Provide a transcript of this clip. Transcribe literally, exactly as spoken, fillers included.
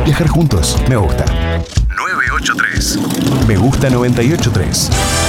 Viajar juntos, me gusta. nueve ocho tres. Me gusta noventa y ocho tres.